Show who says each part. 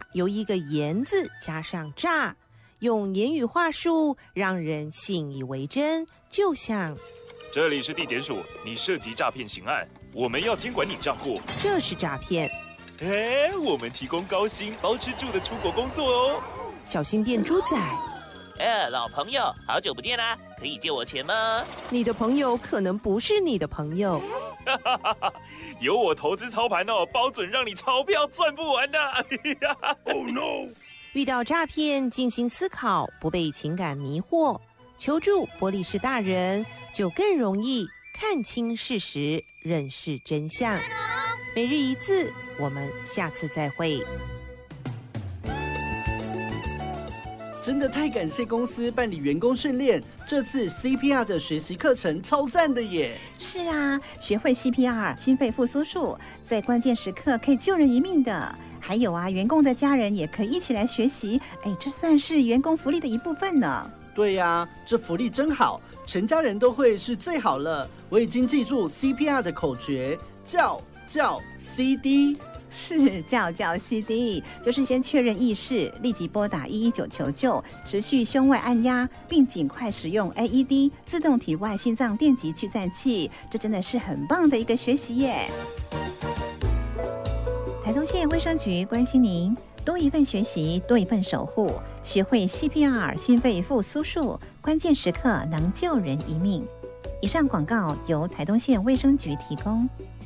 Speaker 1: 由一个言字加上诈，用言语话术让人信以为真，就像
Speaker 2: 这里是地检署，你涉及诈骗刑案，我们要监管你账户，
Speaker 1: 这是诈骗。
Speaker 2: 我们提供高薪包吃住的出国工作哦，
Speaker 1: 小心变猪仔。
Speaker 3: 老朋友，好久不见啦，可以借我钱吗？
Speaker 1: 你的朋友可能不是你的朋友。
Speaker 2: 有我投资操盘哦，包准让你钞票赚不完的。Oh no！
Speaker 1: 遇到诈骗，静心思考，不被情感迷惑，求助玻璃市大人，就更容易看清事实，认识真相。每日一字，我们下次再会。
Speaker 4: 真的太感谢公司办理员工训练，这次 CPR 的学习课程超赞的耶！
Speaker 5: 是啊，学会 CPR 心肺复苏术，在关键时刻可以救人一命的。还有啊，员工的家人也可以一起来学习，这算是员工福利的一部分呢。
Speaker 4: 对呀，这福利真好，全家人都会是最好了。我已经记住 CPR 的口诀，叫 CD。
Speaker 5: 是叫 CD， 就是先确认意识，立即拨打119求救，持续胸外按压，并尽快使用 AED 自动体外心脏电极去暂器，这真的是很棒的一个学习耶。台东县卫生局关心您，多一份学习，多一份守护，学会 CPR 心肺复苏术，关键时刻能救人一命。以上广告由台东县卫生局提供。